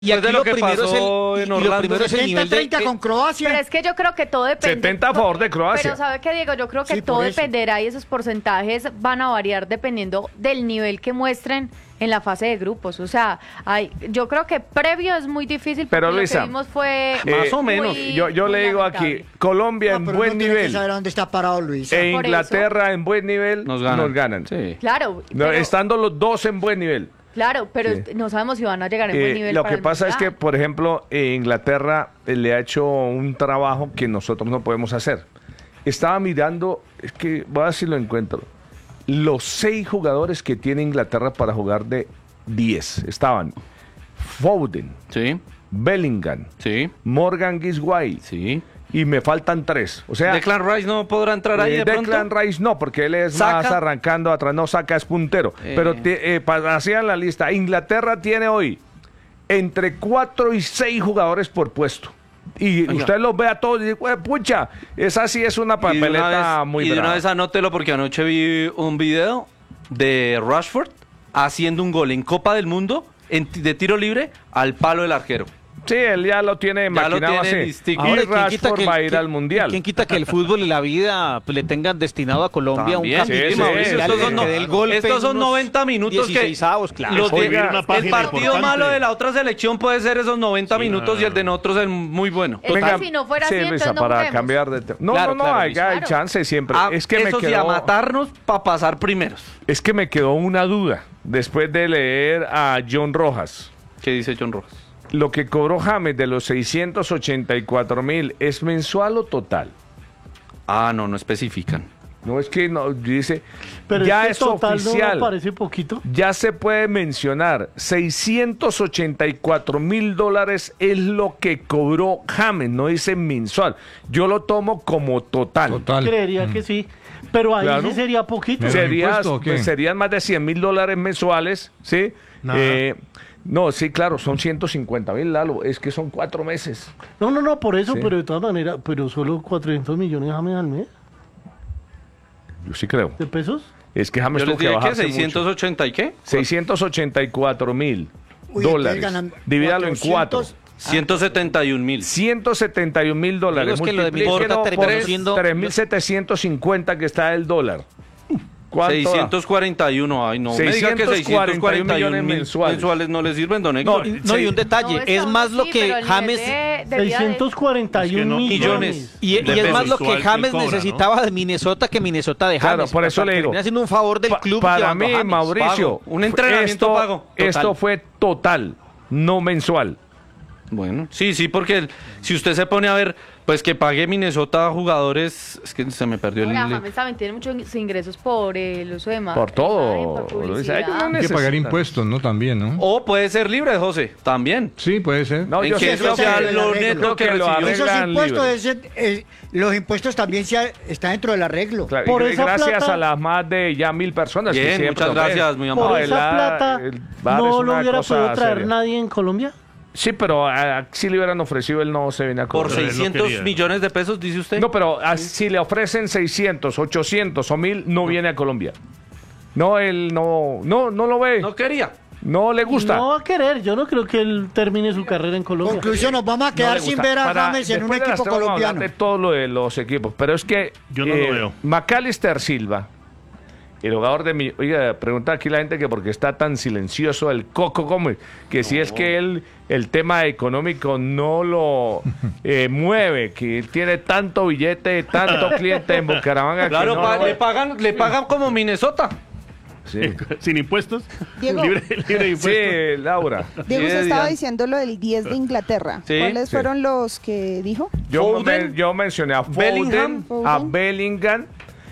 Y aquí de lo que primero pasó en y lo Orlando. primero es el nivel de 70-30 con Croacia. Pero es que yo creo que todo depende. 70 a favor de Croacia. Pero ¿sabe qué, Diego? Yo creo que Sí, todo por eso. dependerá y esos porcentajes van a variar dependiendo del nivel que muestren en la fase de grupos. O sea, yo creo que previo es muy difícil porque Pero, lo Luisa, que vimos fue más o menos. Yo muy le digo aquí, lamentable. Colombia No, en pero buen uno tiene que nivel saber dónde está parado Luis. e Por Inglaterra en buen nivel Nos nos ganan. ganan. Sí. Claro, No, pero, estando los dos en buen nivel. claro, pero Sí. no sabemos si van a llegar en buen nivel. Lo para que el pasa es que, Mundial. por ejemplo, Inglaterra le ha hecho un trabajo que nosotros no podemos hacer. Estaba mirando, es que voy a ver si lo encuentro. Los 6 jugadores que tiene Inglaterra para jugar de 10 estaban Foden, Sí, Bellingham, sí, Morgan Giswai sí. y me faltan 3. O sea, Declan Rice no podrá entrar ahí de Declan pronto. Rice no, porque él es Saka. más arrancando atrás, no Saka es puntero. Pero hacían la lista. Inglaterra tiene hoy entre 4 y 6 jugadores por puesto. Y Oiga. usted los ve a todos y dice, pucha, esa sí es una Y de una papeleta vez- muy y de una brava. vez anótelo porque anoche vi un video de Rashford haciendo un gol en Copa del Mundo de tiro libre al palo del arquero. Sí, él ya lo tiene Ya lo maquinado tiene así. listico. Y Ahora, ¿quién quita Rashford va a ir al Mundial. ¿Quién quita que el fútbol y la vida pues, le tengan destinado a Colombia También, un sí, campeón sí, mundial estos que son dé el golpe estos son en unos 90 minutos que 16avos, claro. los de- Oiga, una el página partido importante. malo de la otra selección puede ser esos 90 minutos y claro. el de nosotros es muy bueno. Es que si no fuera sí, así, Luisa, entonces no para juguemos. cambiar de tema. No, Claro, no, claro, hay, Luisa. hay Claro. chance siempre. Es que me Eso sí, a quedó, matarnos para pasar primeros. es que me quedó una duda después de leer a John Rojas. ¿Qué dice John Rojas? Lo que cobró James de los 684,000, ¿es mensual o total? Ah, no especifican. No es que no, dice, Pero ya este es total oficial, ¿no parece poquito? ya se puede mencionar, $684,000 es lo que cobró James, no dice mensual. Yo lo tomo como total. Total. Creería que sí. Pero ahí Claro. sí sería poquito. ¿Pero impuesto o qué? Serían más de $100,000 mensuales, ¿sí? Nada. No, sí, claro, son 150,000, Lalo, es que son 4 meses. No, por eso, Sí. pero de todas maneras, pero solo 400 millones James al mes Yo sí creo. de pesos. Es que James Yo les tuvo que dije que bajarse 680 y qué? 684,000 Uy, dólares. entonces ganan Divídalo en 4. 400. 171,000. $171,000. Digo, es que lo de Multiplíquelo Minnesota terminó por siendo- 3,750 que está el dólar. ¿Cuánto da? 641, ay no, me diga que 641 641 millones mensuales. no le sirven, don Héctor. No, y un detalle, No, es está más aún lo así, que pero el James... nivel de vida de- 641 Es que no, millones. Y de es más lo que mensual James que cobra, ¿no? necesitaba de Minnesota que Minnesota de Claro, James. por eso le digo. Termina haciendo un favor del club. Para llevando a mí, James. Mauricio, Pago. Un entrenamiento esto, pago. Total. esto fue total, no mensual. Bueno, sí, porque si usted se pone a ver, pues que pague Minnesota a jugadores, es que se me perdió Ahora, el... James también tiene muchos ingresos por el uso de marca. Por todo, por publicidad. Luisa, ellos no Hay que pagar necesitan. impuestos, ¿no? También, ¿no? O puede ser libre, José, también. Sí, puede ser. No, ¿En yo qué sí eso creo social que- lo yo neto creo que que lo recibió? Esos arreglan impuestos, libre. los impuestos también están dentro del arreglo. Claro, Por y esa gracias plata- a las más de ya 1,000 personas. que Bien, siempre muchas lo ven. gracias, muy Por amable. el esa plata bar es no lo una hubiera cosa podido traer seria. nadie en Colombia. Sí, pero si le hubieran ofrecido, él no se viene a Por cobrar. él no 600 quería. millones de pesos, dice usted. No, pero si le ofrecen 600, 800 o 1,000, no viene a Colombia. No, él no lo ve. No quería. No le gusta. No va a querer. Yo no creo que él termine su carrera en Colombia. Conclusión, nos vamos a No quedar le sin gusta. ver a Para- James en un después de las equipo tres vamos a hablar colombiano. de todo lo de los equipos, pero es que Yo no lo veo. McAllister Silva, el jugador de mi... Oiga, pregunta aquí la gente que por qué está tan silencioso el Coco Gómez, que si es que él el tema económico no lo mueve, que él tiene tanto billete, tanto cliente en Bucaramanga Claro, que no, le pagan como Minnesota. Sí. Sin impuestos. Diego. Libre de impuestos. Sí, Laura. Diego, usted Sí, estaba Diana. diciendo lo del 10 de Inglaterra. Sí, ¿Cuáles sí. fueron los que dijo? Foden, Yo mencioné a Foden, Bellingham, a Bellingham,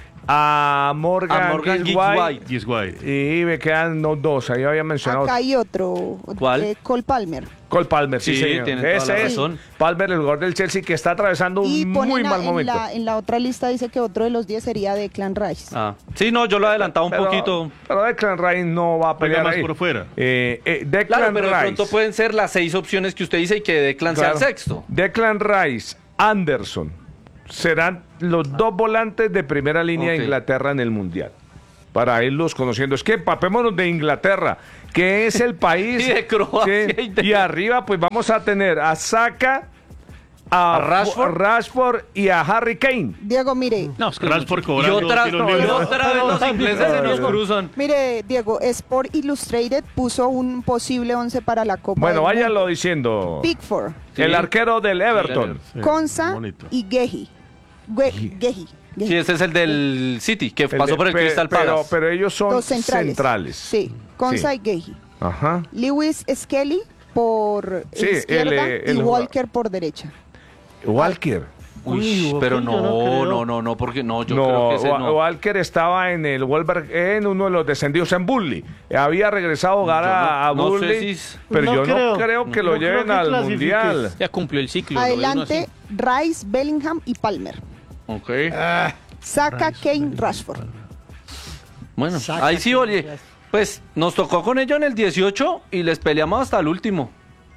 a Morgan Giswai, Yes, guay. y me quedan dos. Ahí había mencionado Acá hay otro. ¿Cuál? Cole Palmer. Cole Palmer, sí, Sí, señor. tiene toda Ese la es razón. Palmer, el jugador del Chelsea, que está atravesando Y un muy ponen mal momento. en la otra lista dice que otro de los 10 sería Declan Rice. Ah. Sí, no, yo lo he adelantado un poquito. Pero Declan Rice no va a Juega pelear más ahí. por fuera. Declan Claro, pero de Rice. pronto pueden ser las 6 opciones que usted dice y que Declan sea el Claro. sexto. Declan Rice, Anderson, serán los dos volantes de primera línea Ok. de Inglaterra en el Mundial. Para irlos conociendo. Es que empapémonos de Inglaterra. que es el país. Y de Croacia Sí, y de- y arriba, pues vamos a tener a Saka, ¿A Rashford? Rashford y a Harry Kane. Diego, mire, No, es que Rashford Y cobrando otra, tiros libres. y otra vez los ingleses se nos cruzan. mire, Diego, Sport Illustrated puso un posible 11 para la Copa Bueno, del váyanlo Mundo. diciendo. Pickford, El arquero del Everton. Sí, Konsa bonito. y Gehi. Gehi. Sí, ese es el del City, que pasó por el Pe- Crystal pero, Palace. pero ellos son Dos centrales. Sí, Konsa Sí. y Gehi. Ajá. Lewis Skelly por Sí, izquierda el y jugador. Walker por derecha. Walker. Uy, Uy, pero Walker, yo no creo. no, porque no, yo creo que ese no. Walker estaba en el Wolverhampton, uno de los descendidos en Burnley. Había regresado a jugar Yo no- a no sé Burnley, si- pero No yo no creo. creo que lo No creo lleven que al clasifique. Mundial. ya cumplió el ciclo. lo ve uno Adelante, así. Rice, Bellingham y Palmer. Ok. Saka, Kane, Rashford. Bueno, Saca ahí sí, que- oye, pues nos tocó con ellos en el 18 y les peleamos hasta el último.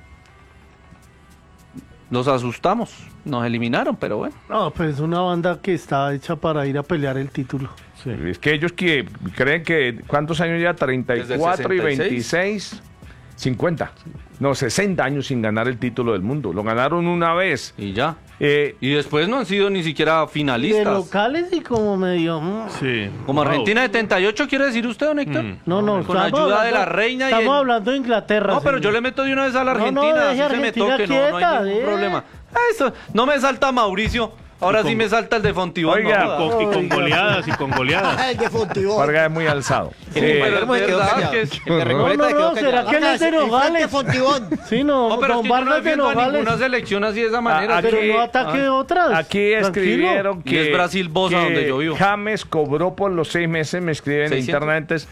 Los asustamos, nos eliminaron, pero bueno. No, pues es una banda que está hecha para ir a pelear el título. Sí. Es que ellos creen que, ¿cuántos años ya? 34 y 66. 26, 50. No, 60 años sin ganar el título del mundo. Lo ganaron una vez. Y ya. Eh, Y después no han sido ni siquiera De finalistas. locales y como medio... Sí. Como Wow. Argentina de 78, ¿quiere decir usted, don Héctor? No, no, Con estamos ayuda de hablando- la reina y Estamos el- hablando de Inglaterra. No, pero señor. yo le meto de una vez a la No, no, Argentina, deje así se me Argentina toque, no hay quieta, ningún ¿eh? problema. Eso, no me salta Mauricio, ahora sí me salta el de Fontibón. Oiga, no joda. Y con goleadas, y con goleadas. El de Fontibón. Vargas es muy alzado. Pero es verdad que es- No, no, ¿será que él es de El Frente Nogales? Fontibón. Sí, no, No, pero es don que yo no Vargas de defiendo a Nogales. ninguna selección así de esa manera. aquí- Pero no ataque otras. Aquí Tranquilo. escribieron Y que, es Brasil Bosa que donde llovió. James cobró por los 6 meses, me escriben en 600. internet,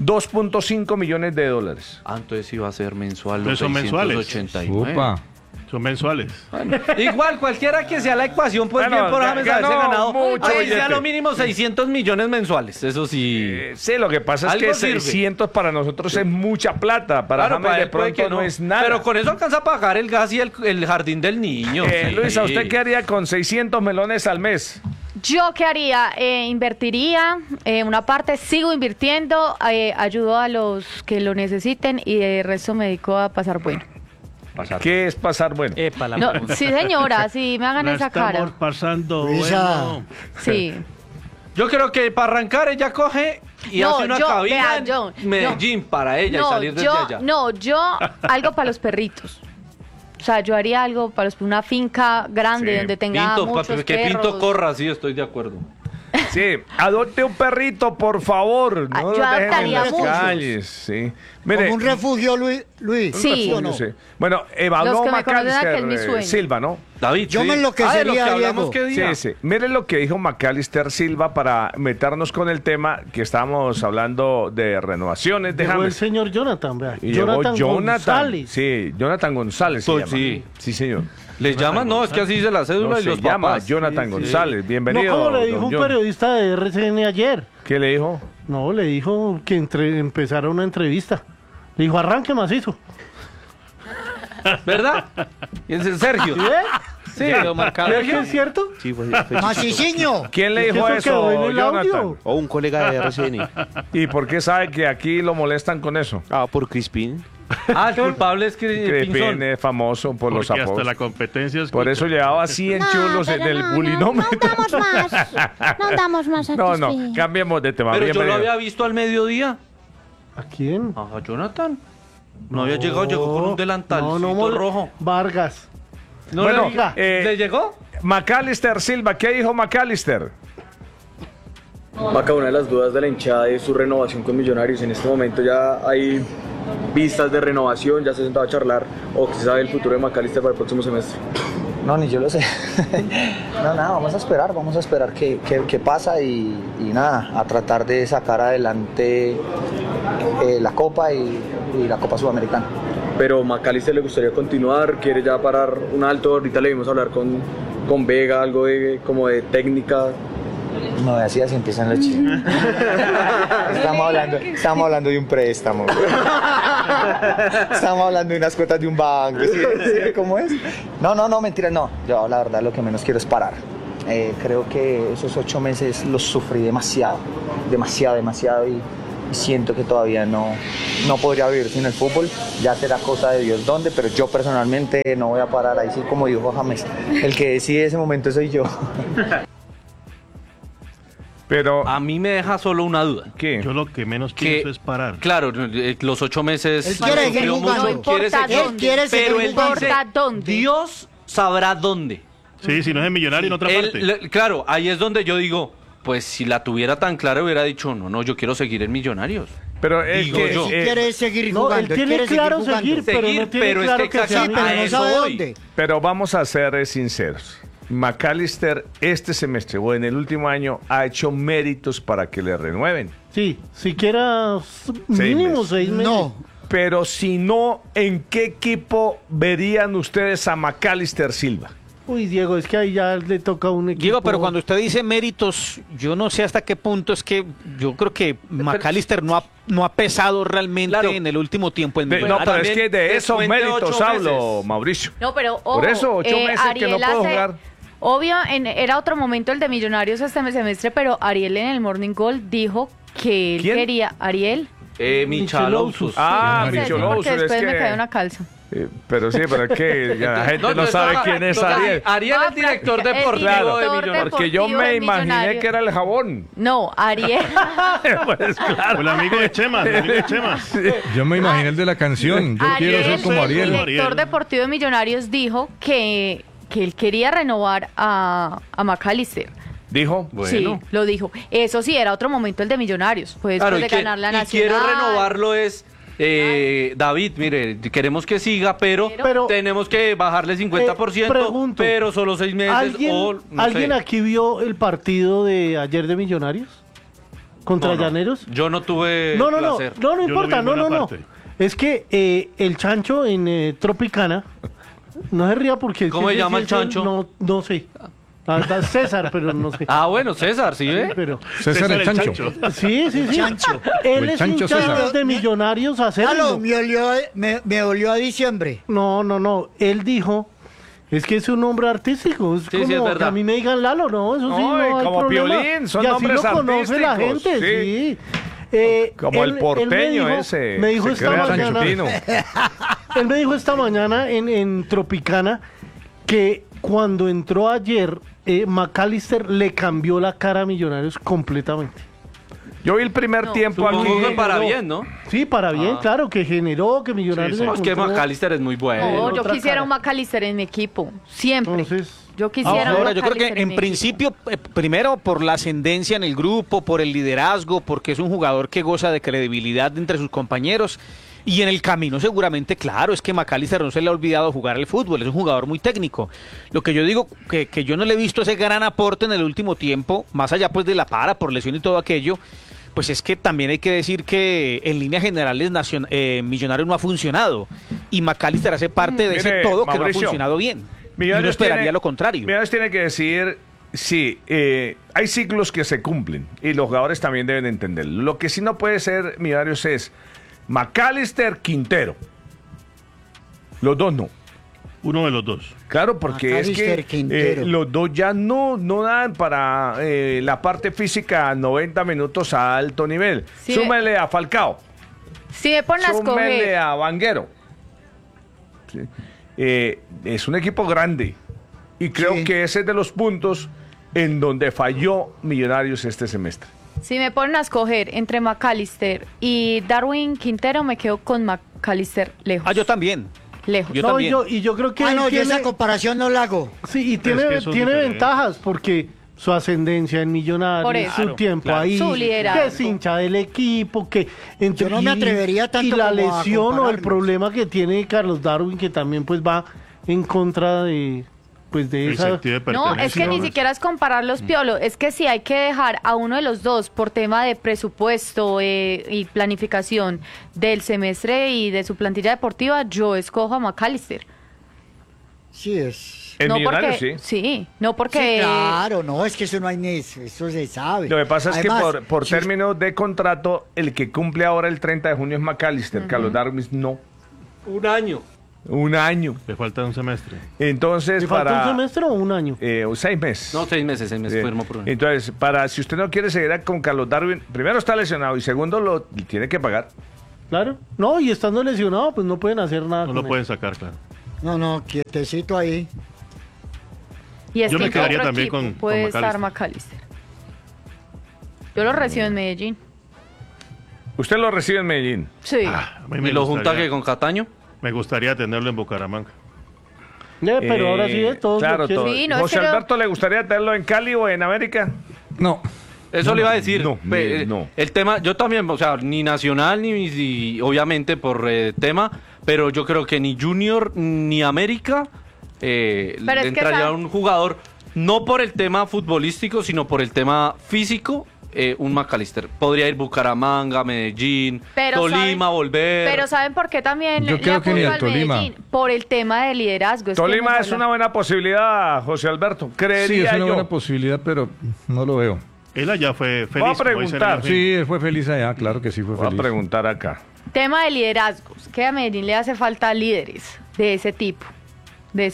2.5 millones de dólares. Ah, entonces iba a ser mensual Pero los son mensuales. 689. Upa. Son mensuales. Igual, cualquiera que sea la ecuación, pues Bueno, bien por James ganó haberse ganado. mucho Ahí billete. sea lo mínimo 600 millones mensuales, eso sí. Sí, lo que pasa es Algo que sirve. 600 para nosotros es mucha plata. Para Claro, James para de él puede pronto que no es nada. Pero con eso alcanza a pagar el gas y el jardín del niño. Sí. Luisa, ¿usted qué haría con 600 melones al mes? Yo qué haría, invertiría una parte, sigo invirtiendo, ayudo a los que lo necesiten y el resto me dedico a pasar bueno. ¿Qué es pasar bueno? No, sí señora, sí me hagan La esa estamos cara. pasando Luisa. bueno. Sí. Yo creo que para arrancar ella coge y No, hace una yo, cabina vea, en yo, Medellín para ella y salir desde allá. yo algo para los perritos. O sea, yo haría algo para una finca grande Sí, donde tenga Pinto, muchos papi, que perros. Pinto corra, sí, estoy de acuerdo. Sí, adopte un perrito, por favor. Ah, No yo lo dejen en adoptaría las muchos. calles. Sí. Mire, Como un refugio, Luis. Sí. ¿o no? no sé. Bueno, Los evaluó que me conocen McAllister que es mi sueño. Silva, ¿no? David, Yo sí. me enloquecería, de lo que hablamos, Diego. ¿qué día? Sí, sí. Mire lo que dijo McAllister Silva para meternos con el tema que estábamos hablando de renovaciones de Llegó el James. señor Jonathan, vea. Y llegó Jonathan. González. Sí, Jonathan González. se Pues llama. sí. Sí, señor. ¿Les llaman? No, es que así dice la cédula No, y se los llama papás. Jonathan Sí, sí. González. Bienvenido. No, como le dijo don un John. periodista de RCN ayer. ¿Qué le dijo? No, le dijo que empezara una entrevista. Le dijo, arranque macizo. ¿Verdad? ¿Y ese es Sergio? ¿Sí? Sí, Quedó marcado. ¿Crees que es cierto? Maciciño. ¿Quién le Es que dijo eso quedó en eso, el Jonathan? audio. O un colega de RCN. ¿Y por qué sabe que aquí lo molestan con eso? Ah, por Crispín. Ah, el culpable es que Crepin Pinzón. es famoso por los Porque hasta apodos. la competencia es Por eso llevaba 100 chulos en el bulinómetro. No damos más. No damos más a No, no, Crispín. cambiemos de tema. Pero yo lo Bienvenido. había visto al mediodía. ¿A quién? A Jonathan. No había llegado, llegó con un delantalcito rojo. Vargas. No Bueno, le, ¿le llegó? McAllister Silva, ¿qué dijo McAllister? Maca, una de las dudas de la hinchada es su renovación con Millonarios. En este momento ya hay vistas de renovación, ya se ha sentado a charlar, o que se sabe el futuro de McAllister para el próximo semestre. No, ni yo lo sé. No, nada, vamos a esperar qué pasa y nada, a tratar de sacar adelante la Copa y la Copa Sudamericana. Pero McAllister le gustaría continuar, quiere ya parar un alto. Ahorita le vimos hablar con Vega, algo como de técnica. No, así empiezan los chismes. Estamos hablando de un préstamo. Estamos hablando de unas cuotas de un banco. ¿Sí? ¿Cómo es? No, mentira, no. Yo la verdad lo que menos quiero es parar. Creo que esos 8 meses los sufrí demasiado siento que todavía no podría vivir sin el fútbol. Ya será cosa de Dios dónde, pero yo personalmente no voy a parar. Ahí sí, como dijo James, el que decide ese momento soy yo. Pero A mí me deja solo una duda. ¿qué? Yo lo que menos pienso es parar. Claro, los 8 meses. Él quiere seguir sufrió jugando. mucho, No importa seguir- dónde. quiere seguir pero él jugando. dice, importa dónde. Dios sabrá dónde. Sí, si no es en Millonario, en otra Él, parte. claro, ahí es donde yo digo, pues si la tuviera tan clara hubiera dicho, no, yo quiero seguir en Millonarios. Pero es Digo que yo. Quiere seguir No, jugando. él tiene quiere claro jugando. seguir, pero no tiene pero es claro que que sea Sí, exactamente pero a no eso sabe voy. dónde. Pero vamos a ser sinceros. McAllister este semestre o en el último año ha hecho méritos para que le renueven. Sí, siquiera mínimo meses. 6 meses. No. Pero si no, ¿en qué equipo verían ustedes a McAllister Silva? Uy, Diego, es que ahí ya le toca a un equipo. Diego, pero cuando usted dice méritos, yo no sé hasta qué punto es que yo creo que McAllister no ha pesado realmente Claro. en el último tiempo en No, Millonarios. pero es que de después esos de méritos 8 hablo, meses. Mauricio. No, pero ojo, Por eso, 8 meses que no Ariel puedo jugar. Obvio, era otro momento el de Millonarios este semestre, pero Ariel en el Morning Call dijo que él ¿Quién? quería... ¿Ariel? Michalousus. Ah, No sé, Michalousus, porque después es me que- cayó una calza. Pero sí, pero es que ya la gente no sabe quién es Ariel. Ariel es director El deportivo director de Millonarios. Porque yo deportivo me de imaginé Millonarios. que era el jabón. No, Ariel... Pues claro. O el amigo de Chema, el amigo de Chema. Yo me imaginé el de la canción. Yo quiero ser como el Ariel. director Ariel. deportivo de Millonarios dijo que él quería renovar a McAllister. Dijo, Sí, lo dijo. Eso sí, era otro momento el de Millonarios. Pues Claro, después de ganar la y Nacional. quiero renovarlo es... David, mire, queremos que siga, pero tenemos que bajarle 50%, pregunto, pero solo 6 meses o no ¿Alguien sé. aquí vio el partido de ayer de Millonarios? ¿Contra No, no. Llaneros? Yo no tuve No placer. no Yo lo importa, vi en buena no. parte. Es que el Chancho en Tropicana, no se ría porque... ¿Cómo se llama el Chancho? No sé. La verdad, César, pero no sé. Ah, bueno, César, ¿sí ve? Pero, César el Chancho. sí. Chancho. Él El es Chancho hincha César. de Millonarios Aló, hacerlo. me olió a diciembre. No. Él dijo... Es que es un nombre artístico. Es Sí, como sí, es que verdad. a mí me digan Lalo, no, eso sí, No, no hay como problema. Piolín, son y así nombres lo conoce la artísticos, gente, sí. sí. como el porteño me dijo, ese. Me dijo se esta crea mañana. Chanchutino. Él me dijo esta mañana en Tropicana que cuando entró ayer, McAllister le cambió la cara a Millonarios completamente. Yo vi el primer tiempo aquí. Supongo que para bien, ¿no? Sí, para bien, claro, que generó, que Millonarios... Sí, sí. No, es que encontró- McAllister es muy bueno. No, yo otra quisiera cara. un McAllister en mi equipo. Siempre. Entonces, Yo quisiera un Ahora, yo creo McAllister que en mi principio, primero por la ascendencia en el grupo, por el liderazgo, porque es un jugador que goza de credibilidad entre sus compañeros. Y en el camino seguramente, claro, es que McAllister no se le ha olvidado jugar al fútbol, es un jugador muy técnico. Lo que yo digo, que yo no le he visto ese gran aporte en el último tiempo, más allá pues de la para por lesión y todo aquello, pues es que también hay que decir que en líneas generales Millonarios no ha funcionado. Y McAllister hace parte de ese Mire, todo que no ha Mauricio, funcionado bien. Y Millonarios uno esperaría tiene- lo contrario. Millonarios tiene que decir, sí, hay ciclos que se cumplen y los jugadores también deben entenderlo. Lo que sí no puede ser Millonarios es McAllister, Quintero. Los dos no. Uno de los dos. Claro, porque es McAllister, que Quintero. los dos ya no dan para la parte física 90 minutos a alto nivel. Sí. Súmele a Falcao. Si me ponen a Súmele escoger, a Vanguero. Sí. Es un equipo grande. Y creo Sí. que ese es de los puntos en donde falló Millonarios este semestre. si me ponen a escoger entre McAllister y Darwin Quintero, me quedo con McAllister lejos. Yo también. Lejos. Yo no, también. y yo creo que él Yo tiene, esa comparación no la hago. sí, y Pero es tiene, que eso es tiene diferente. ventajas porque su ascendencia en Por Millonarios, eso. su Claro, tiempo claro. ahí, Su liderazgo. que es hincha del equipo, que Yo no me atrevería tanto y la como a lesión o el compararlos. problema que tiene Carlos Darwin, que también pues va en contra de pues de El esa sentido de No, es que ni pertenencia. siquiera es comparar los piolos, es que si hay que dejar a uno de los dos por tema de presupuesto y planificación del semestre y de su plantilla deportiva, yo escojo a McAllister. Sí es. En no Millonarios porque, sí. no porque... Sí, claro, no, es que eso no hay ni eso se sabe. Lo que pasa es Además, que por si- términos de contrato, el que cumple ahora el 30 de junio es McAllister. Carlos Darwin no. Un año. Un año. Le falta un semestre. Entonces, ¿Le falta un semestre o un año? 6 meses. No, 6 meses, firmó por un año. Entonces, si usted no quiere seguir con Carlos Darwin, primero está lesionado y segundo lo tiene que pagar. Claro. No, y estando lesionado, pues no pueden hacer nada. No lo pueden sacar, claro. No, quietecito ahí. Y es Yo que me quedaría otro también equipo con puede estar McAllister. McAllister. Yo lo recibo en Medellín. Usted lo recibe en Medellín. Sí. A mí me ¿Y lo gustaría- junta que con Cataño? Me gustaría tenerlo en Bucaramanga. Pero ahora sí es todo. Claro, todo. Sí, no, es José que Alberto, ¿le gustaría tenerlo en Cali o en América? No. Eso le iba a decir. no. El tema, yo también, o sea, ni Nacional, ni obviamente por tema, pero yo creo que ni Junior ni América es que entraría un jugador, no por el tema futbolístico, sino por el tema físico, un McAllister. Podría ir Bucaramanga, Medellín, Pero Tolima, volver. Pero ¿saben por qué también Yo le creo que ni apoyo al al Tolima. Medellín? Por el tema de liderazgo. Es que Tolima nos es habla- una buena posibilidad, José Alberto. Sí, Creería es una yo. buena posibilidad, pero no lo veo. Él allá fue feliz. Voy a como dicen preguntar. en el Sí, él fue feliz allá, claro que sí fue Voy a feliz. preguntar acá. Tema de liderazgos. Que a Medellín le hace falta líderes de ese tipo. Voy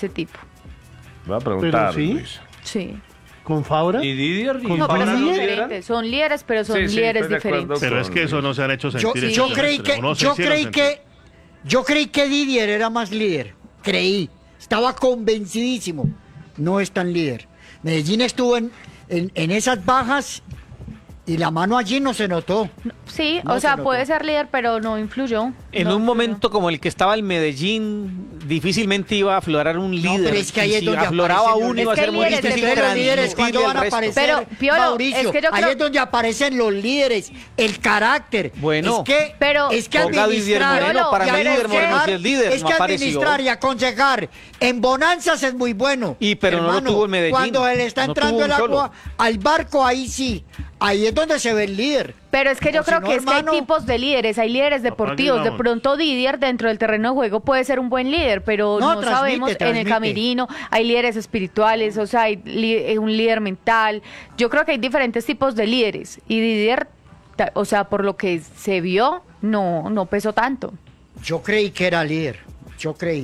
a preguntar, Pero sí. Luis. Sí. ¿Con Fabra? ¿Y Didier? Con No, pero Fabra son no diferentes. Son líderes, pero son Sí, sí, líderes estoy de acuerdo. diferentes. Pero es que eso no se han hecho Yo, sentir. en yo el creí semestre, que, o no se yo hicieron creí sentir. que, yo creí que Didier era más líder. Creí. Estaba convencidísimo. No es tan líder. Medellín estuvo en esas bajas y la mano allí no se notó. Sí, No o se sea, notó. puede ser líder, pero no influyó. En No un influyó. momento como el que estaba el Medellín, difícilmente iba a aflorar un líder. pero es que ahí Y es si donde afloraba aparecen los uno, iba a líderes. ser muy Es que hay difícil líderes, Los líderes, ¿cuándo transmitirle van a al resto. aparecer? Pero, Piolo, Mauricio, es que yo ahí creo- es donde aparecen los líderes, el carácter. Bueno, pero- es que ponga a Didier administrar, Moreno, para y mí Didier Moreno aconsejar, sí es líder, es no que apareció. administrar y aconsejar en bonanzas es muy bueno. Pero no lo hermano. tuvo en Medellín. Cuando él está No entrando tuvo el un solo. agua al barco, ahí sí, ahí es donde se ve el líder. Pero es que yo O creo si no, que es que hermano, hay tipos de líderes, hay líderes deportivos. De vámonos. pronto Didier dentro del terreno de juego puede ser un buen líder, pero No, no, transmite, sabemos en el transmite. camerino. Hay líderes espirituales, o sea, hay un líder mental. Yo creo que hay diferentes tipos de líderes y Didier, o sea, por lo que se vio, no pesó tanto. Yo creí que era líder, yo creí.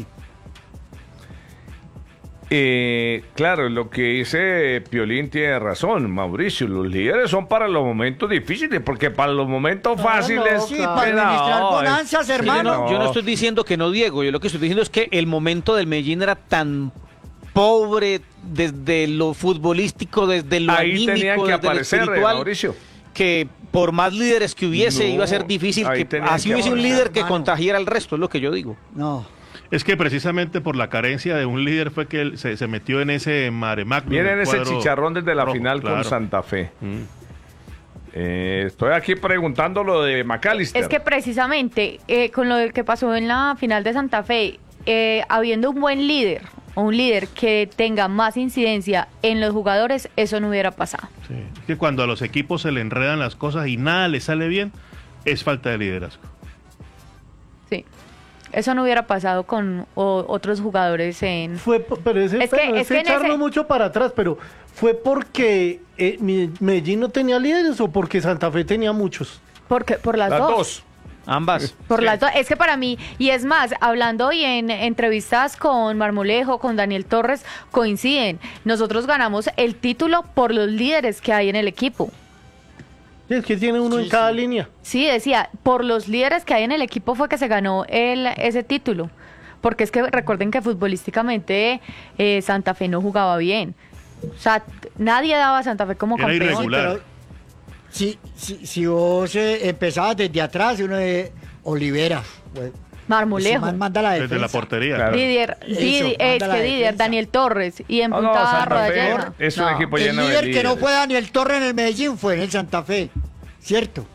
Claro, lo que dice Piolín tiene razón, Mauricio. Los líderes son para los momentos difíciles, porque para los momentos fáciles. sí, para administrar bonanzas, hermano. Yo no estoy diciendo que no, Diego. Yo lo que estoy diciendo es que el momento del Medellín era tan pobre desde lo futbolístico, desde lo Ahí anímico, tenían que desde lo aparecer, espiritual, Mauricio. que por más líderes que hubiese, No, iba a ser difícil ahí que tenían así que hubiese un aparecer, líder que hermano. contagiara al resto, es lo que yo digo. No. Es que precisamente por la carencia de un líder fue que él se metió en ese mare magnum. Miren el ese cuadro chicharrón desde la rojo, final claro. con Santa Fe. Mm. Estoy aquí preguntando lo de McAllister. Es que precisamente con lo que pasó en la final de Santa Fe, habiendo un buen líder, o un líder que tenga más incidencia en los jugadores, eso no hubiera pasado. Sí. Es que cuando a los equipos se le enredan las cosas y nada les sale bien, es falta de liderazgo. Sí. Eso no hubiera pasado con otros jugadores en... Pero ese Es que- pero es ese que en echarlo ese- mucho para atrás, pero ¿fue porque Medellín no tenía líderes o porque Santa Fe tenía muchos? Porque, por las dos. Ambas. Por las dos. Es que para mí, y es más, hablando hoy en entrevistas con Marmolejo, con Daniel Torres, coinciden. Nosotros ganamos el título por los líderes que hay en el equipo. Es que tiene uno en cada línea. Sí, decía, por los líderes que hay en el equipo fue que se ganó ese título. Porque es que recuerden que futbolísticamente Santa Fe no jugaba bien. O sea, nadie daba a Santa Fe como Era campeón. irregular. Si vos empezabas desde atrás, uno de Olivera. Pues, Marmolejo. ese man manda la Desde la defensa. portería. Claro. Didier, Eso, es manda la que Didier, defensa. Daniel Torres y en No, no, punta Santa Rueda Fe Llena. es un equipo El lleno de líder que no líderes. fue Daniel Torres en el Medellín fue en el Santa Fe, ¿cierto?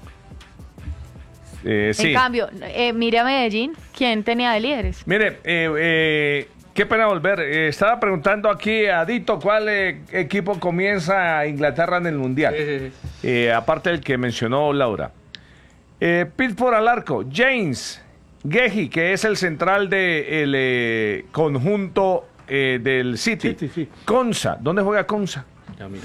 Sí. En cambio, mire a Medellín, ¿quién tenía de líderes? Mire, qué pena volver. Estaba preguntando aquí a Dito cuál equipo comienza Inglaterra en el Mundial. Aparte del que mencionó Laura. Pitford al arco. James Gehi, que es el central del conjunto del City. Sí. Konsa. ¿Dónde juega Konsa? Ya miro.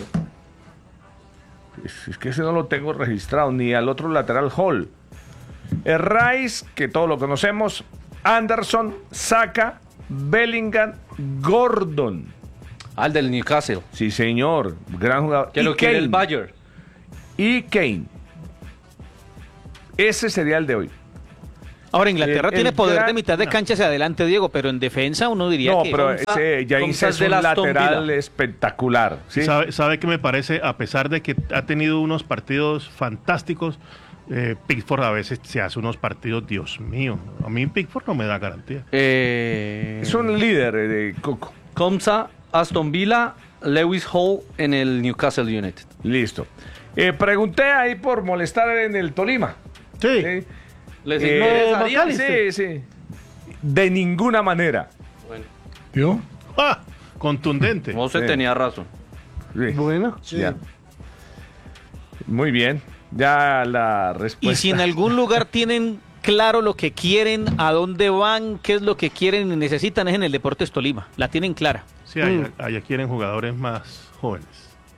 Es que ese no lo tengo registrado. Ni al otro lateral Hall. Rice, que todos lo conocemos. Anderson, Saka, Bellingham Gordon. Al del Newcastle. Sí, señor. Gran jugador. Que lo quiere el Bayern. Y Kane. Ese sería el de hoy. Ahora, Inglaterra tiene poder gran- de mitad de cancha hacia adelante, Diego, pero en defensa uno diría No, que... pero ese James es un lateral espectacular. ¿sí? ¿Sabe qué me parece? A pesar de que ha tenido unos partidos fantásticos, Pickford a veces se hace unos partidos, Dios mío. A mí Pickford no me da garantía. Es un líder de Coco. Comsa, Aston Villa, Lewis Hall en el Newcastle United. Listo. Pregunté ahí por molestar en el Tolima. Sí. ¿Les interesaría? Sí. De ninguna manera. ¿Yo? ¡Ah! Contundente. No se tenía razón. Sí. Bueno. Ya. Muy bien. Ya la respuesta. Y si en algún lugar tienen claro lo que quieren, a dónde van, qué es lo que quieren y necesitan, es en el Deportes Tolima. La tienen clara. Sí, allá quieren jugadores más jóvenes.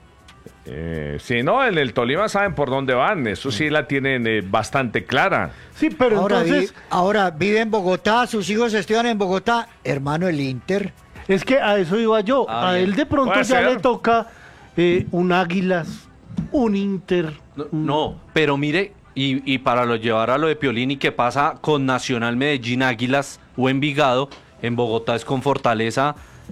Si no, en el Tolima saben por dónde van. Eso sí la tienen bastante clara. Sí, pero Ahora, entonces... ahora vive en Bogotá, sus hijos estudian en Bogotá, hermano el Inter. Es que a eso iba yo. Ah, a bien. él de pronto Puede ya ser. le toca un Águilas, un Inter. No, pero mire, y para llevar a lo de Piolini, que pasa con Nacional Medellín, Águilas o Envigado, en Bogotá es con Fortaleza,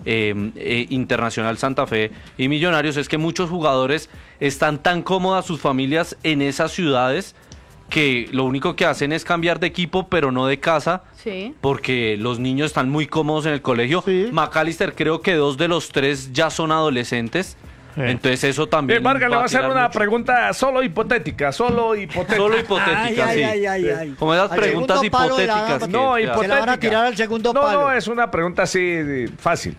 Internacional Santa Fe y Millonarios, es que muchos jugadores están tan cómodas sus familias en esas ciudades que lo único que hacen es cambiar de equipo, pero no de casa, Sí. porque los niños están muy cómodos en el colegio. Sí. McAllister, creo que 2 de los 3 ya son adolescentes. Entonces eso también... Vargas le va a hacer tirar una mucho. pregunta solo hipotética. Solo hipotética. Sí. Ay. Como esas Al preguntas segundo palo de la hipotéticas. dama. que- No, que- Se la van a hipotética. tirar al segundo palo. No, es una pregunta así fácil.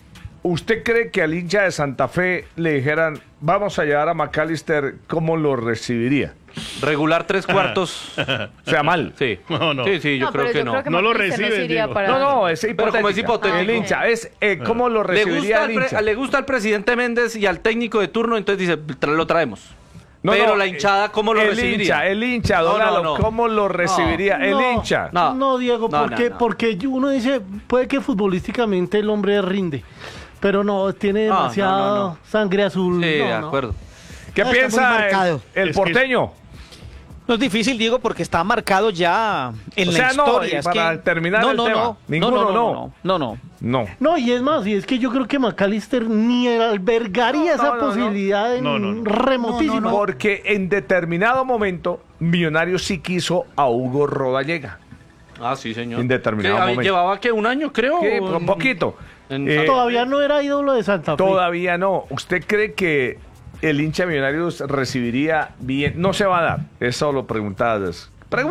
¿Usted cree que al hincha de Santa Fe le dijeran, vamos a llevar a McAllister, cómo lo recibiría? Regular 3/4. O sea, mal. Sí. No. Sí, yo creo pero que no. No lo Macalister reciben, se iría digo. para- No, es Pero hipotética. como es hipotético. El hincha, es cómo lo Le recibiría gusta, el hincha. le gusta al presidente Méndez y al técnico de turno, entonces dice, lo traemos. No, pero no, la hinchada, ¿cómo lo recibiría? El hincha, don No, no, Lalo, no. ¿cómo lo recibiría el hincha? No, Diego, No, porque, no. porque uno dice, puede que futbolísticamente el hombre rinde, pero no, tiene No, demasiada no. sangre azul. Sí, no, de no. acuerdo. ¿Qué Está muy piensa marcado. el Es que- porteño? No es difícil, Diego, porque está marcado ya en O la sea, no, historia. y Es para que... terminar el tema, ninguno no. No. No, y es más, y es que yo creo que McAllister ni albergaría esa posibilidad en remotísima. Porque en determinado momento, Millonarios sí quiso a Hugo Rodallega. Ah, sí, señor. En determinado Sí, momento. Llevaba que un año, creo. Sí, un poquito. Todavía no era ídolo de Santa Fe. Todavía no. ¿Usted cree que el hincha de Millonarios recibiría bien? No se va a dar. Es solo preguntas.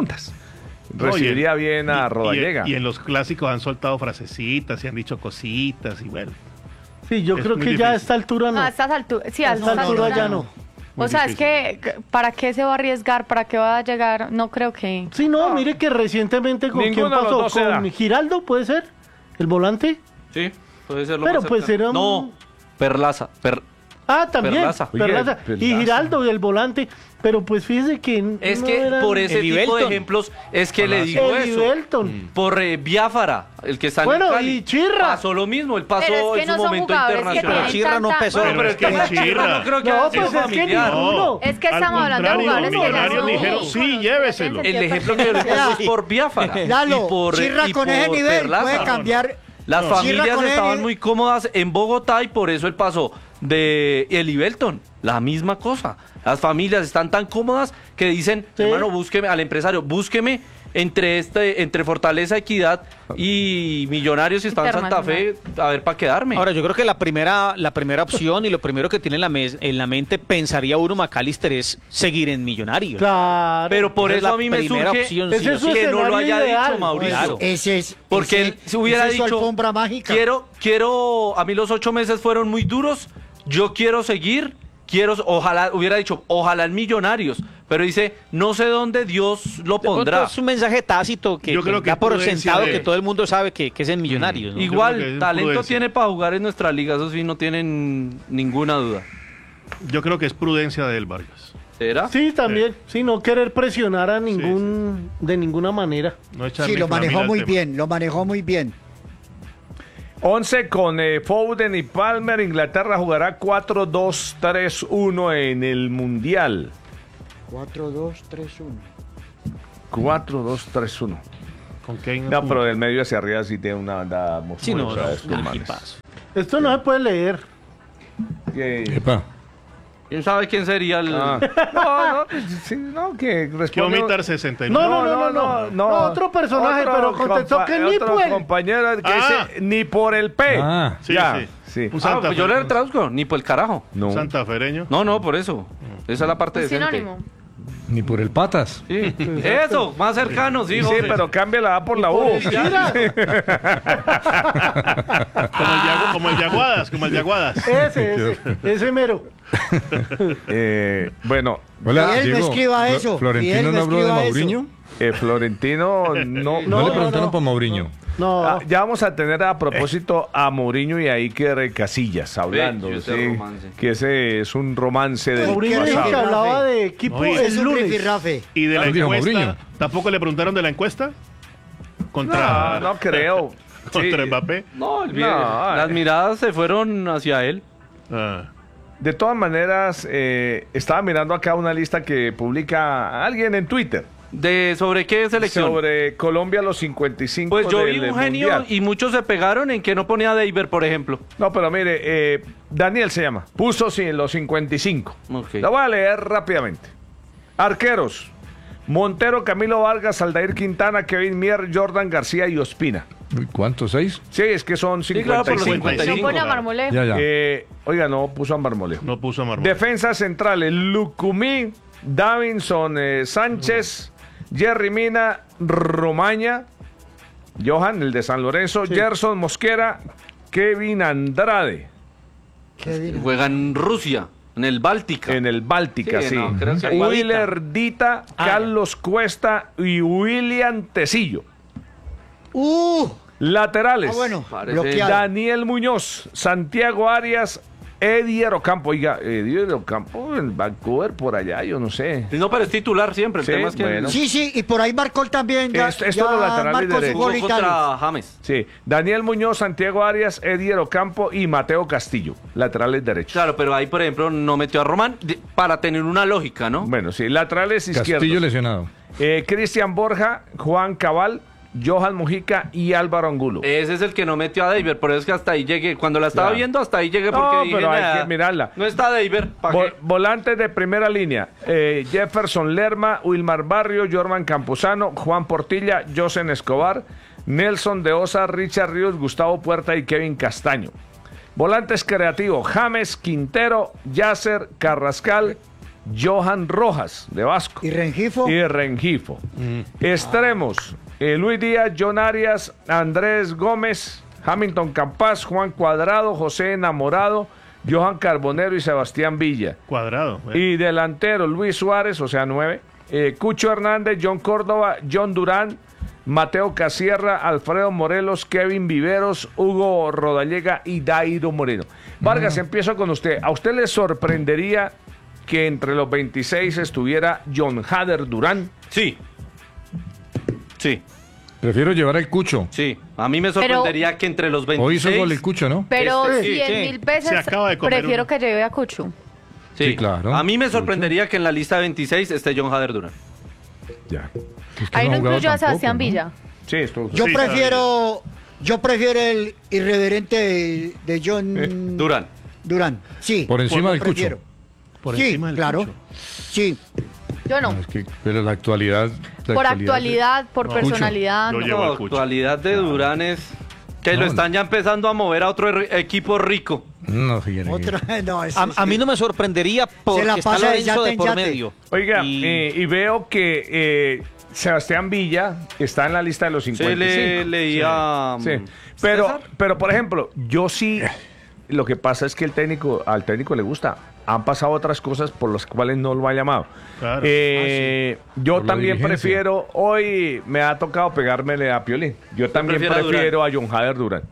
¿Recibiría bien a Rodallega? Y en los clásicos han soltado frasecitas y han dicho cositas y bueno. Sí, yo Es creo muy que ya a difícil. esta altura No, no. a estas alturas, sí, A esta altura ya no. O sea, es que, ¿para qué se va a arriesgar? ¿Para qué va a llegar? No creo que... Sí, no, mire que recientemente con quién Ninguno de los pasó, dos se da. con Giraldo, ¿puede ser? ¿El volante? Sí, puede ser lo Pero más pues cercano. era un- No, Perlaza. Ah, también. Perlaza. Perlaza. Oye, Y Perlaza. Giraldo, el volante. Pero pues fíjese que Es no que eran- por ese El tipo de Ibelton. ejemplos es que le digo el eso. Ibelton. Por Biafara, el que está en Bueno, el Cali. y Chirra. Pasó lo mismo, él pasó Pero es que en no su son momento jugadores que internacional. Pero Chirra no tanta- empezó. Bueno, Pero es que Chirra Chirra. no creo que No, haya pues sido es que familiar. ninguno. Es que Al estamos hablando de contrario, jugadores que ya Millonarios son... dijeron, sí, lléveselo. El ejemplo que yo le pongo es por Biafara. Lalo, y por, Chirra y con ese por nivel Perlaza. puede cambiar. Las Chirra familias con ese estaban nivel. muy cómodas en Bogotá y por eso él pasó de el Ibelton. La misma cosa. Las familias están tan cómodas que dicen, Sí. hermano, búsqueme al empresario, búsqueme entre Fortaleza, Equidad y Millonarios si está en Santa Fe, a ver para quedarme. Ahora, yo creo que la primera opción y lo primero que tiene en la mente, pensaría uno, McAllister, es seguir en Millonarios. Claro. Pero por Esa es eso la a mí me primera surge opción, Ese sí o es su sí. que no lo escenario haya ideal. dicho Mauricio. Claro. Ese es. Porque él se hubiera esa es su dicho, alfombra mágica. quiero, a mí los 8 meses fueron muy duros, yo quiero seguir, hubiera dicho, ojalá en Millonarios, pero dice, no sé dónde Dios lo De pronto pondrá. es un mensaje tácito que, Yo creo que que da por prudencia sentado de- que todo el mundo sabe que es en Millonarios. ¿no? creo que Igual, es talento prudencia. tiene para jugar en nuestra liga, eso sí, no tienen ninguna duda. Yo creo que es prudencia de él, Vargas. ¿Será? Sí, también. Sí, no querer presionar a de ninguna manera. No echarle Sí, lo manejó flamil al muy tema. bien, lo manejó muy bien. 11 con Foden y Palmer. Inglaterra jugará 4-2-3-1 en el Mundial. 4-2-3-1. 4-2-3-1. ¿Con Kane? No, pero del medio hacia arriba sí tiene una banda Sí, no, monstruosa no, estos un manes. equipazo. Esto no se puede leer. Epa. ¿Quién sabe quién sería el...? No, sí, no, que responde... Kilometer 69. No, otro personaje, pero contestó que ni otro por el... compañero que dice ni por el P. Ah. Sí, Ya, sí. sí. Un Pues yo le traduzco, ni por el carajo. No. santafereño. No, por eso. Esa es la parte Un decente. sinónimo. Ni por el patas. Sí. Eso, más cercano, sí, Sí, Jorge. pero cambia la A por la U. Como el Yaguadas. Ese mero. Bueno, Hola, Fidel, me Diego, escriba eso. ¿Florentino Fidel, me no habló de escriba eso. Mourinho? Florentino no. No, le preguntaron por Mourinho. No. Ah, ya vamos a tener a propósito a Mourinho y a Iker Casillas hablando. ese ¿sí? romance. Que ese es un romance del Mourinho dijo que pasado. hablaba de equipo Oye, Es el un lunes. rifirrafe. ¿Y de la Dijo encuesta? Mourinho. ¿Tampoco le preguntaron de la encuesta? Contra, No creo. contra Sí. Mbappé. No, No, las miradas se fueron hacia él. Ah. De todas maneras, estaba mirando acá una lista que publica alguien en Twitter. ¿Sobre qué selección? Sobre Colombia los 55 Pues yo vi del un genio Mundial. y muchos se pegaron en que no ponía a Deiber, por ejemplo. No, pero mire, Daniel se llama. Puso los 55. Ok. La voy a leer rápidamente. Arqueros. Montero, Camilo Vargas, Aldair Quintana, Kevin Mier, Jordan García y Ospina. Uy, ¿cuántos? ¿6? Sí, es que son Sí, claro, por los 55. No pone a Marmolejo. Ya. Oiga, no puso a Marmolejo. No puso a Marmol. Defensas centrales, Lucumí, Davinson Sánchez, Jerry Mina, Romaña, Johan, el de San Lorenzo, Gerson Mosquera, Kevin Andrade. Juega en Rusia, en el Báltica. En el Báltica, sí. no, creo que Willer Dita, Carlos Cuesta y William Tecillo. Laterales. Bueno, Parece- bloqueado. Daniel Muñoz, Santiago Arias, Edier Ocampo. Oiga, Edier Ocampo en Vancouver, por allá, yo no sé. No, pero es titular siempre. El Sí, tema es que bueno. Sí, y por ahí marcó también. Esto es los laterales marcó su derechos. gol jugó Italia. contra James. Sí, Daniel Muñoz, Santiago Arias, Edier Ocampo y Mateo Castillo, laterales derechos. Claro, pero ahí, por ejemplo, no metió a Román para tener una lógica, ¿no? Bueno, sí, laterales Castillo izquierdos. lesionado. Cristian Borja, Juan Cabal, Johan Mujica y Álvaro Angulo. Ese es el que no metió a Deiber, por eso es que hasta ahí llegué. Cuando la estaba Ya. viendo, hasta ahí llegué porque No, dije, pero hay "Nah, que mirarla". No está Deiber, ¿para qué? Volantes de primera línea, Jefferson Lerma, Wilmar Barrio, Jorman Campuzano, Juan Portilla, Josen Escobar, Nelson de Osa, Richard Ríos, Gustavo Puerta y Kevin Castaño. Volantes creativos, James Quintero, Yasser Carrascal, Johan Rojas de Vasco. Y Rengifo. Y Rengifo. Extremos, Luis Díaz, John Arias, Andrés Gómez, Hamilton Campas, Juan Cuadrado, José Enamorado, Johan Carbonero y Sebastián Villa. Cuadrado. Y delantero, Luis Suárez, o sea, 9. Cucho Hernández, John Córdoba, John Durán, Mateo Casierra, Alfredo Morelos, Kevin Viveros, Hugo Rodallega y Dairo Moreno. Vargas, empiezo con usted. ¿A usted le sorprendería que entre los 26 estuviera John Hader Durán? Sí. Sí, Prefiero llevar al Cucho. sí. A mí me sorprendería que entre los 26... Hoy hizo gol el Cucho, ¿no? Pero Sí, 100.000 Se pesos acaba de comer prefiero uno. que lleve a Cucho. Sí, claro. A mí me sorprendería que en la lista de 26 esté John Hader Durán. Ya. Es que Ahí no ha jugado incluyó a tampoco, Sebastián ¿no? Villa. Sí, esto. Yo Sí, prefiero el irreverente de John Durán. Durán. Sí. Por encima del prefiero. Cucho. Por Sí, encima del claro. Cucho. Sí. Yo no. Es que, pero la actualidad. Por actualidad, por No, personalidad. Yo no. llevo La al Cucho. actualidad de Durán es que lo están ya empezando a mover a otro equipo rico. No, fíjate. Otra, no, ese A mí no me sorprendería porque la está pasa de Lorenzo yate de en por yate. medio. Oiga, Y- y veo que Sebastián Villa está en la lista de los Sí, 55. leía... Sí, pero por ejemplo, yo sí, lo que pasa es que al técnico le gusta. Han pasado otras cosas por las cuales no lo ha llamado. Claro. Yo Por la también dirigencia. prefiero, hoy me ha tocado pegármele a Piolín. Yo también prefiero a prefiero a John Hader Durán.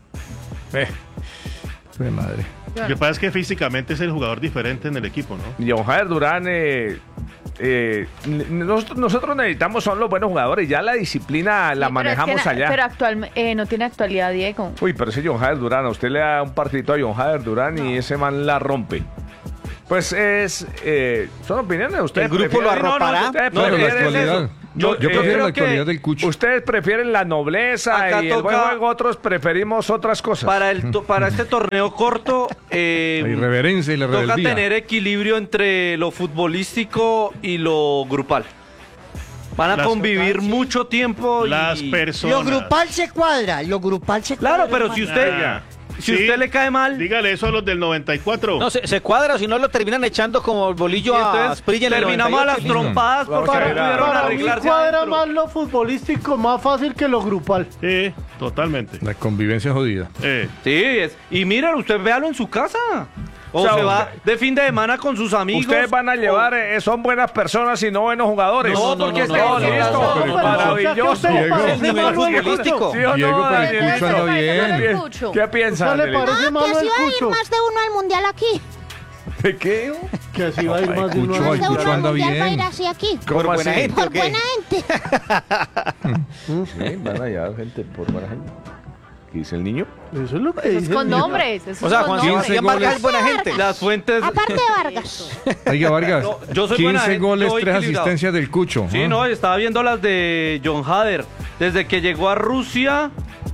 De madre. Lo que pasa es que físicamente es el jugador diferente en el equipo, ¿no? John Hader Durán nosotros necesitamos son los buenos jugadores, ya la disciplina la manejamos allá. Pero actualmente no tiene actualidad, Diego. Uy, pero ese John Jader Durán, a usted le da un partidito a John Jader Durán y ese man la rompe. Pues son opiniones. ¿Ustedes el grupo lo arropará? No, la actualidad. Yo prefiero la actualidad del Cucho. Ustedes prefieren la nobleza Acá y el buen juego, otros preferimos otras cosas. Para este torneo corto, La irreverencia y la toca rebeldía. tener equilibrio entre lo futbolístico y lo grupal. Van a convivir mucho tiempo. Las personas. Lo grupal se cuadra, Claro, pero si usted... Si usted le cae mal... Dígale eso a los del 94. No, se cuadra, si no lo terminan echando como el bolillo a Asprilla en el terminamos a 98. las trompadas porque no pudieron Para mí arreglarse cuadra adentro. más lo futbolístico, más fácil que lo grupal. Sí, totalmente. La convivencia jodida. Sí, y miren, usted véalo en su casa. O sea, se va de fin de semana con sus amigos. Ustedes van a llevar, son buenas personas y no buenos jugadores. No, porque es que maravilloso. El nivel futbolístico. ¿Sí o no, Diego, pero el Danielito? Cucho anda bien. ¿Qué piensan? ¿Qué le parece Que malo así el va a ir Cucho? más de uno al mundial aquí. ¿De qué? Que así va a ir más de uno. Cucho, Más el de uno Cucho al anda mundial va a ir bien. así aquí. ¿Cómo Por así? buena gente, Por ¿o qué? buena gente. Sí, van allá, gente, por buena gente. ¿Qué dice el niño? Eso es lo que Eso es dice con el niño. nombres. Eso O es sea, con Juan nombres. Sebastián Vargas es buena gente. Las fuentes... Aparte de Vargas. Oiga, Vargas, No, yo soy buena 15 gente, goles, yo voy 3 equilibrado. asistencias del Cucho. Sí, ¿ah? no, estaba viendo las de John Hader. Desde que llegó a Rusia,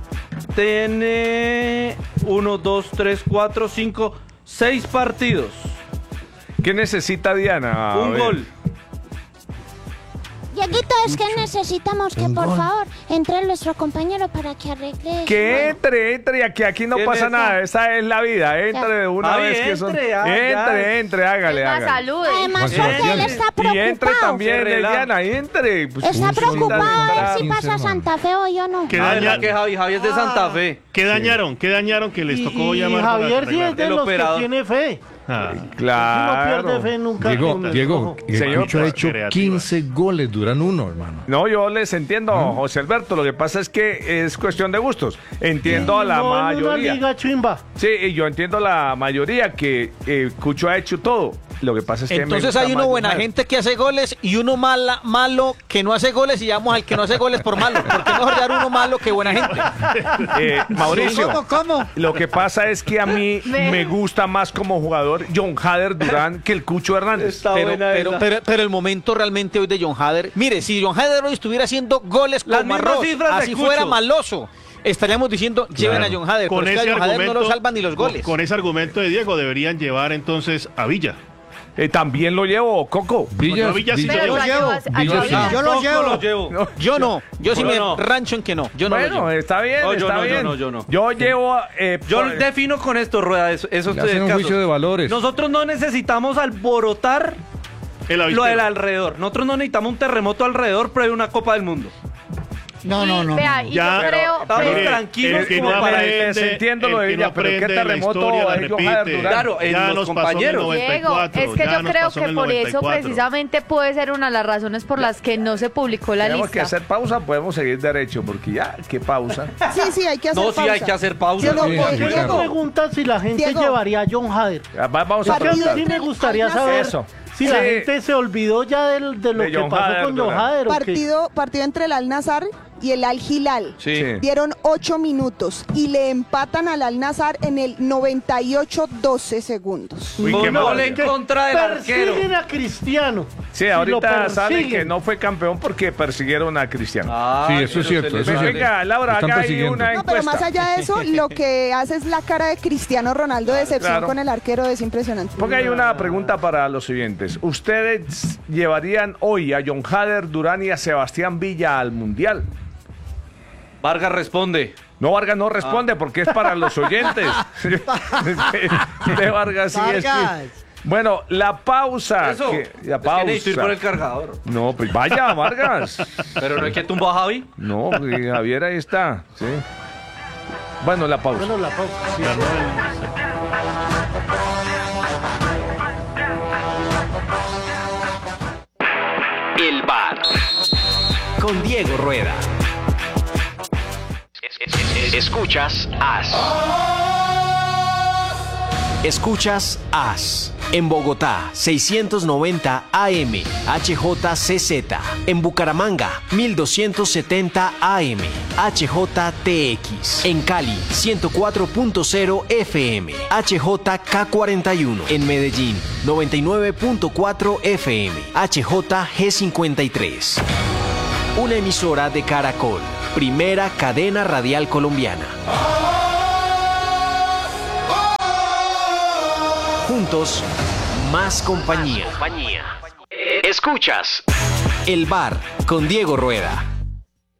tiene 1, 2, 3, 4, 5, 6 partidos. ¿Qué necesita Diana? Un gol. Dieguito, es que necesitamos que por favor entre nuestro compañero para que arregle. Que entre, aquí no ¿Quién pasa es nada, esa es la vida, entre de una Javi, vez que son. entre, ya. Entre, hágale, Es más, hágale. salude. Además, Juan porque él Sebastián. está Y entre preocupado. también, Relaja. Diana, entre. Pues, Está necesita preocupado a ver entrar. si pasa Santa Fe o yo no. ¿Qué, Ah, daña- ¿verdad que Javi es de Santa Fe? ¿Qué dañaron? ¿Qué dañaron que les tocó Y llamar para Javier sí arreglar? es de El los operador. que tiene fe. Ah, No Claro. pierde fe nunca. Diego, el Señor, Cucho ha hecho creativa. 15 goles, Durán 1, hermano. No, yo les entiendo, José Alberto. Lo que pasa es que es cuestión de gustos. Entiendo a la No, en una mayoría. liga chimba. Sí, y yo entiendo a la mayoría que Cucho ha hecho todo. Lo que pasa es que me Entonces gusta hay uno más buena John Hader. gente que hace goles y uno malo que no hace goles y llamamos al que no hace goles por malo. Porque es mejor dar uno malo que buena gente. Mauricio, ¿Cómo? lo que pasa es que a mí me gusta más como jugador John Hader Durán que el Cucho Hernández. Pero el momento realmente hoy de John Hader. Mire, si John Hader hoy estuviera haciendo goles Las como mismas arroz, cifras de así Cucho. fuera maloso, estaríamos diciendo lleven a John Hader. Con Pero es que ese a John Hader no argumento, lo salvan ni los goles. Con ese argumento de Diego deberían llevar entonces a Villa. También lo llevo, Coco. Yo a Villa sí Pero lo lo llevo. llevas a Villa sí. Villa. Yo lo Tampoco llevo. lo llevo. Yo no, yo sí Yo me no. rancho en que no. Yo no lo Bueno, llevo. está bien, No, yo está no, yo bien. no, yo no. Yo llevo. Yo por- defino con esto, Rueda, eso Le hacen un caso. juicio de valores. Nosotros no necesitamos alborotar El lo avispero. del alrededor. Nosotros no necesitamos un terremoto alrededor, pero hay una Copa del Mundo. No. Vea, y Ya, yo creo... estamos Mire, tranquilos el que como no para aprende, desentiendo lo de el que Villa, no pero ¿qué aprende de la terremoto historia la hay John Hader repite. Durán? Claro, en Ya los nos pasó en el compañeros. 94, Diego, es que ya yo nos creo pasó en que el por eso 94. precisamente puede ser una de las razones por las que no se publicó la Tenemos que lista. hacer pausa, podemos seguir derecho, porque ya, ¿qué pausa? Sí, hay que hacer No, sí pausa. hay que hacer pausa. Diego, Sí, sí, Me claro. preguntan si la gente Diego. llevaría a John Hader. Vamos a Es que a mí preguntar. sí me gustaría Hay una saber Eso. si la Sí. gente se olvidó ya de lo De que John pasó Hader, con John Durán. Hader. ¿o qué? Partido entre el Al-Nassr y el Al-Hilal. Sí. Dieron 8 minutos y le empatan al Al-Nassr en el 98-12 segundos. Uy, Con qué gol mal. en contra del arquero. Persiguen a Cristiano. Sí, Y lo ahorita sale persiguen. que no fue campeón porque persiguieron a Cristiano. Ah, Sí, eso es pero cierto, se les eso es sale. cierto. Venga, Laura, Lo están haga ahí persiguiendo. una No, pero encuesta. más allá de eso, lo que hace es la cara de Cristiano Ronaldo de decepción Claro. con el arquero, es impresionante. Porque hay una pregunta para los oyentes. ¿Ustedes llevarían hoy a John Hader Durán y a Sebastián Villa al Mundial? Vargas responde. No, Vargas no responde porque es para los oyentes. De Vargas sí es Vargas. que... Bueno, la pausa. Eso. La Es que pausa. necesito ir por el cargador. No, pues vaya, Vargas. Pero no hay que tumbar a Javi. No, pues, Javier ahí está. Sí. Bueno, la pausa. Bueno, la pausa. Sí. El bar con Diego Rueda. Escuchas As. Escuchas AS. En Bogotá, 690 AM, HJCZ. En Bucaramanga, 1270 AM, HJTX. En Cali, 104.0 FM, HJK41. En Medellín, 99.4 FM, HJG53. Una emisora de Caracol, primera cadena radial colombiana. Juntos, más compañía. Escuchas El Bar con Diego Rueda.